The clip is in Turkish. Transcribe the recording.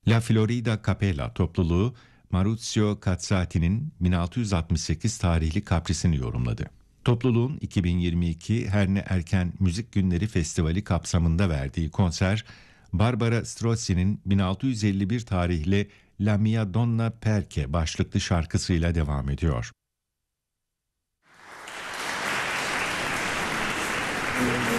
La Florida Capella topluluğu Maurizio Cazzati'nin 1668 tarihli kaprisini yorumladı. Topluluğun 2022 Herne Erken Müzik Günleri Festivali kapsamında verdiği konser, Barbara Streisand'in 1651 tarihli La Mia Donna Perché başlıklı şarkısıyla devam ediyor.